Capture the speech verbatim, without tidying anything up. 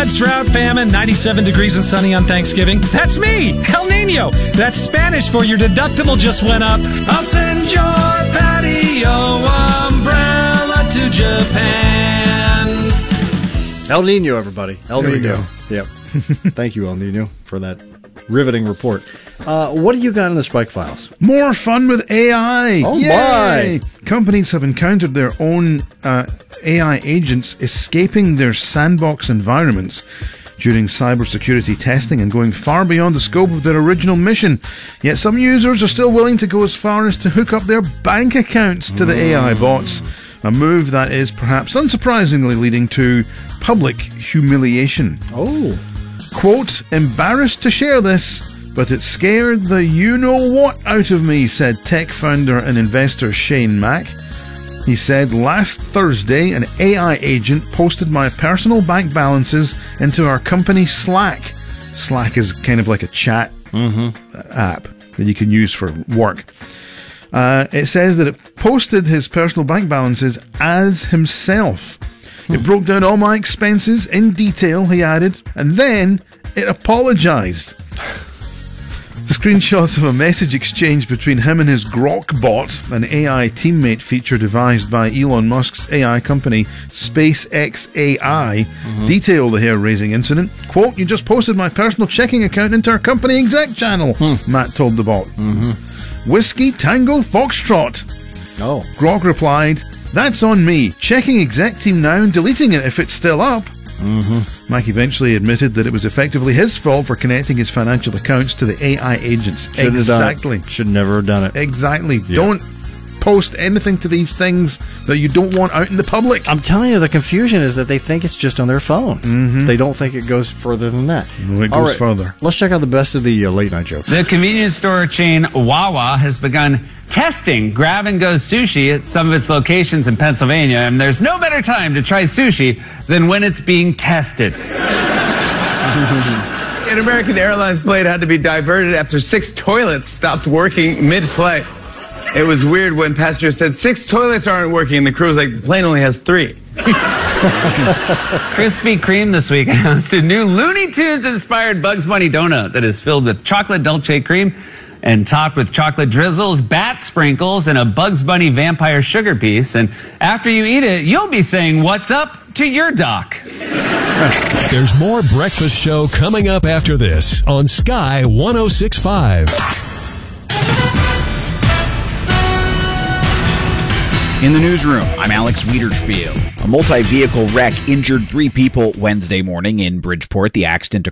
floods, drought, famine, ninety-seven degrees and sunny on Thanksgiving. That's me, El Nino. That's Spanish for your deductible just went up. I'll send your patio umbrella to Japan. El Nino, everybody. El There we Nino. go. Yep. Thank you, El Nino, for that riveting report. Uh, what do you got in the Spike Files? More fun with A I. Oh, Yay! my. Companies have encountered their own uh, A I agents escaping their sandbox environments during cybersecurity testing and going far beyond the scope of their original mission. Yet some users are still willing to go as far as to hook up their bank accounts to the A I bots, a move that is perhaps unsurprisingly leading to public humiliation. Oh. Quote, embarrassed to share this, but it scared the you-know-what out of me, said tech founder and investor Shane Mack. He said, last Thursday, an A I agent posted my personal bank balances into our company Slack. Slack is kind of like a chat Mm-hmm. app that you can use for work. Uh, it says that it posted his personal bank balances as himself. It broke down all my expenses in detail, he added, and then it apologized. Screenshots of a message exchange between him and his Grok bot, an A I teammate feature devised by Elon Musk's A I company, SpaceX A I, Mm-hmm. detail the hair-raising incident. Quote, you just posted my personal checking account into our company exec channel, Hmm. Matt told the bot. Mm-hmm. Whiskey Tango Foxtrot. Oh. Grok replied, that's on me. Checking exec team now and deleting it if it's still up. Mm-hmm. Mac eventually admitted that it was effectively his fault for connecting his financial accounts to the A I agents. Shouldn't exactly. have done it. Should never have done it. Exactly. Yeah. Don't post anything to these things that you don't want out in the public. I'm telling you, the confusion is that they think it's just on their phone. Mm-hmm. They don't think it goes further than that. No, it All goes right, further. Let's check out the best of the uh, late night jokes. The convenience store chain Wawa has begun testing grab-and-go sushi at some of its locations in Pennsylvania, and there's no better time to try sushi than when it's being tested. An American Airlines flight had to be diverted after six toilets stopped working mid-flight. It was weird when passengers said, six toilets aren't working, and the crew was like, the plane only has three. Krispy Kreme this week announced a new Looney Tunes-inspired Bugs Bunny donut that is filled with chocolate Dolce cream and topped with chocolate drizzles, bat sprinkles, and a Bugs Bunny vampire sugar piece. And after you eat it, you'll be saying, what's up to your doc? There's more Breakfast Show coming up after this on Sky one oh six point five. In the newsroom, I'm Alex Wiederspiel. A multi-vehicle wreck injured three people Wednesday morning in Bridgeport. The accident